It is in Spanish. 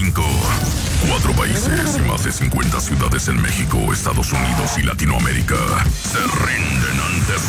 5. 4 países y más de 50 ciudades en México, Estados Unidos y Latinoamérica se rinden ante